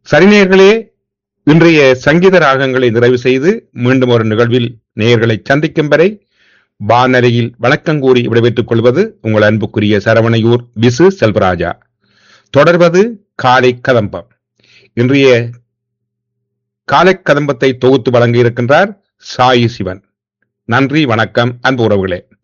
சரி நேயர்களே, இன்றைய சங்கீத ராகங்களை நிறைவு செய்து மீண்டும் ஒரு நிகழ்வில் நேயர்களை சந்திக்கும் வரை வானொலியில் வணக்கம் கூறி விடைபெற்றுக் கொள்வது உங்கள் அன்புக்குரிய சரவணையூர் விசு செல்வராஜா. தொடர்வது காலை கதம்பம். இன்றைய காலை கதம்பத்தை தொகுத்து வழங்க இருக்கின்றார் சாயி சிவன். நன்றி, வணக்கம் அன்பு உறவுகளே.